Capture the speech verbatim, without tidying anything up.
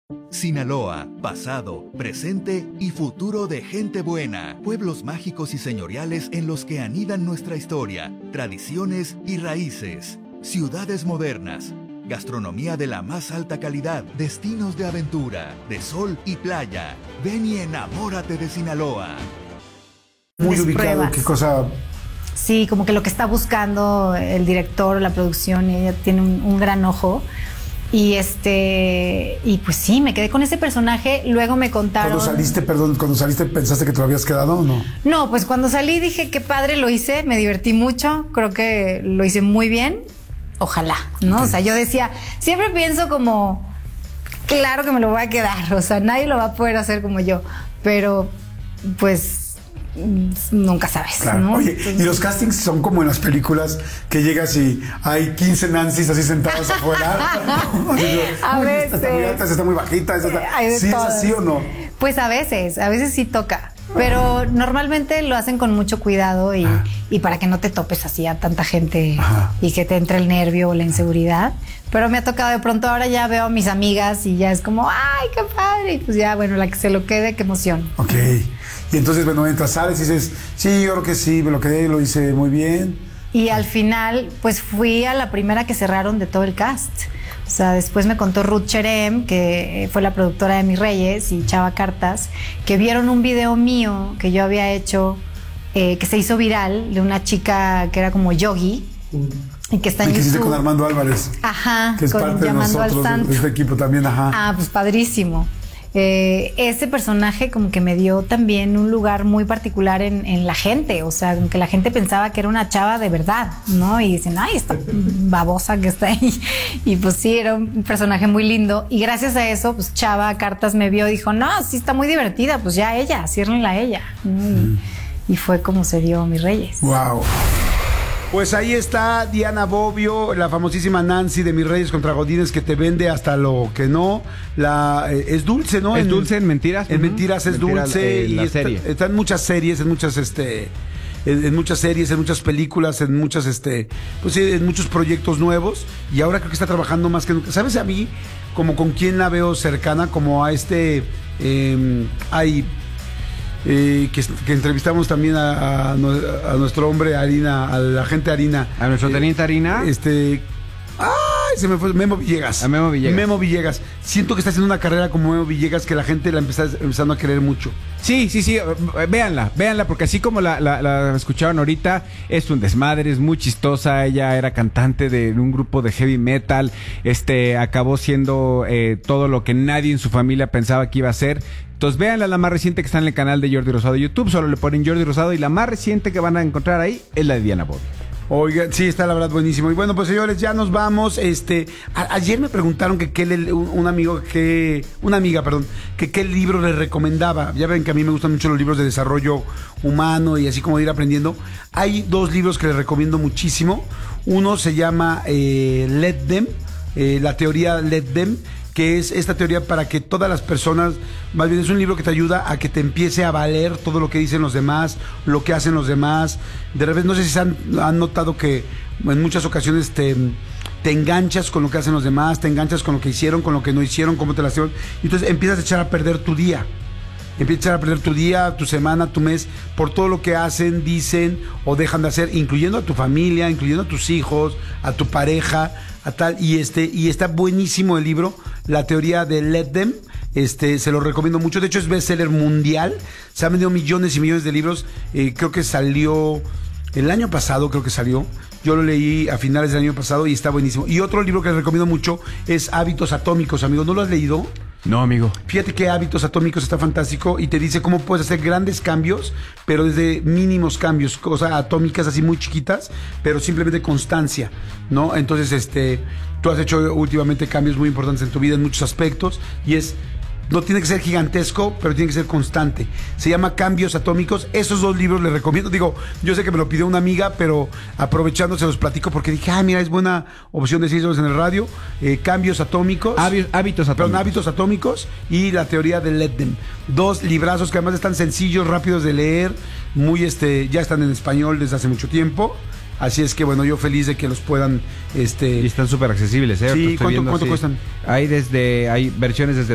Sinaloa, pasado, presente y futuro de gente buena. Pueblos mágicos y señoriales en los que anidan nuestra historia, tradiciones y raíces. Ciudades modernas. Gastronomía de la más alta calidad, destinos de aventura, de sol y playa. Ven y enamórate de Sinaloa. Muy ubicado, qué cosa. Sí, como que lo que está buscando el director, la producción, ella tiene un, un gran ojo. Y este, y pues sí, me quedé con ese personaje. Luego me contaron. Cuando saliste, perdón, cuando saliste, ¿pensaste que te lo habías quedado o no? No, pues cuando salí dije qué padre lo hice, me divertí mucho, creo que lo hice muy bien. Ojalá, ¿no? Okay. O sea, yo decía, siempre pienso como, claro que me lo voy a quedar, o sea, nadie lo va a poder hacer como yo, pero pues nunca sabes, claro. ¿no? Oye, Entonces, y los castings son como en las películas que llegas y hay quince Nancys así sentadas afuera. A veces. Esta está muy alta, esta está muy bajita. Esta está... ¿Sí todas. es así o no? Pues a veces, a veces sí toca. Pero normalmente lo hacen con mucho cuidado y, y para que no te topes así a tanta gente. Ajá. Y que te entre el nervio o la inseguridad. Pero me ha tocado de pronto, ahora ya veo a mis amigas y ya es como, ¡ay, qué padre! Y pues ya, bueno, la que se lo quede, qué emoción. Ok. Y entonces, bueno, entras, sales y dices, sí, yo creo que sí, me lo quedé, lo hice muy bien. Y al final, pues fui a la primera que cerraron de todo el cast. O sea, después me contó Ruth Cherem, que fue la productora de Mis Reyes, y Chava Cartas, que vieron un video mío que yo había hecho, eh, que se hizo viral, de una chica que era como yogi, mm. y que está en y que YouTube. hiciste con Armando Álvarez. Ajá, que es con parte Llamando de nosotros, al Santo. De este equipo también, ajá. Ah, pues padrísimo. Eh, ese personaje como que me dio también un lugar muy particular en, en la gente, o sea, como que la gente pensaba que era una chava de verdad, ¿no? Y dicen, ay, esta babosa que está ahí. Y pues sí, era un personaje muy lindo. Y gracias a eso, pues Chava Cartas me vio y dijo, no, sí está muy divertida, pues ya ella, ciérrenla a ella. Mm. Y, y fue como se dio Mis Reyes. Wow. Pues ahí está Diana Bobbio, la famosísima Nancy de Mis Reyes contra Godínez, que te vende hasta lo que no. La, eh, es dulce, ¿no? Es en, dulce en Mentiras. En uh-huh. Mentiras es Mentiras, dulce. Eh, la y serie. Está, está en muchas series, en muchas, este, en, en muchas series, en muchas películas, en muchas, este, pues sí, en muchos proyectos nuevos. Y ahora creo que está trabajando más que nunca. ¿Sabes a mí como con quién la veo cercana? Como a este, eh, hay... Eh, que, que entrevistamos también a, a, a nuestro hombre Harina, a la gente Harina. A nuestro teniente Harina. Eh, este. ¡Ay! Se me fue. Memo Villegas. A Memo Villegas. Memo Villegas. Siento que está haciendo una carrera como Memo Villegas que la gente la está empezando a querer mucho. Sí, sí, sí. Véanla, véanla, porque así como la, la, la escucharon ahorita, es un desmadre, es muy chistosa. Ella era cantante de un grupo de heavy metal. Este, acabó siendo eh, todo lo que nadie en su familia pensaba que iba a ser. Entonces véanla, la más reciente que está en el canal de Jordi Rosado de YouTube, solo le ponen Jordi Rosado y la más reciente que van a encontrar ahí es la de Diana Bobbio. Oiga, sí, está la verdad buenísimo. Y bueno, pues señores, ya nos vamos. Este, a, ayer me preguntaron que qué le, un, un amigo que, una amiga, perdón, que qué libro le recomendaba. Ya ven que a mí me gustan mucho los libros de desarrollo humano y así como de ir aprendiendo. Hay dos libros que les recomiendo muchísimo. Uno se llama eh, Let Them, eh, la teoría Let Them, que es esta teoría para que todas las personas, más bien es un libro que te ayuda a que te empiece a valer todo lo que dicen los demás, lo que hacen los demás. De repente, no sé si se han, han notado que en muchas ocasiones te, te enganchas con lo que hacen los demás, te enganchas con lo que hicieron, con lo que no hicieron, cómo te la hicieron, y entonces empiezas a echar a perder tu día. Empiezas a perder tu día, tu semana, tu mes, por todo lo que hacen, dicen o dejan de hacer, incluyendo a tu familia, incluyendo a tus hijos, a tu pareja, a tal. Y este, y está buenísimo el libro, La teoría de Let Them. Este, se lo recomiendo mucho. De hecho, es bestseller mundial. Se han vendido millones y millones de libros. Eh, creo que salió el año pasado, creo que salió. Yo lo leí a finales del año pasado y está buenísimo. Y otro libro que les recomiendo mucho es Hábitos Atómicos, amigo. ¿No lo has leído? No, amigo. Fíjate que Hábitos Atómicos está fantástico y te dice cómo puedes hacer grandes cambios, pero desde mínimos cambios, cosas atómicas así muy chiquitas, pero simplemente constancia, ¿no? Entonces, este, tú has hecho últimamente cambios muy importantes en tu vida en muchos aspectos y es... No tiene que ser gigantesco, pero tiene que ser constante. Se llama Cambios Atómicos. Esos dos libros les recomiendo. Digo, yo sé que me lo pidió una amiga, pero aprovechando se los platico porque dije, ah, mira, es buena opción decirlos en el radio. Eh, Cambios Atómicos. Hábitos, hábitos Atómicos. Perdón, Hábitos Atómicos y La teoría de Let Them. Dos librazos que además están sencillos, rápidos de leer, muy este, ya están en español desde hace mucho tiempo. Así es que bueno, yo feliz de que los puedan este y están súper accesibles, ¿eh? Sí, ¿cuánto, viendo, ¿cuánto sí. cuestan? Hay desde hay versiones desde